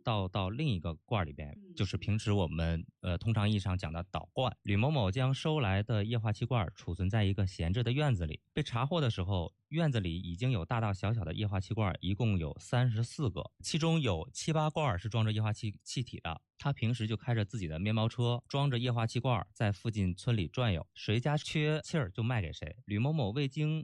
倒到另一个罐里边，就是平时我们通常意义上讲的导罐。吕某某将收来的液化气罐储存在一个闲置的院子里，被查获的时候，院子里已经有大大小小的液化气罐，一共有34个，其中有7、8罐是装着液化气体的。他平时就开着自己的面包车，装着液化气罐在附近村里转悠，谁家缺气儿就卖给谁。吕某某未经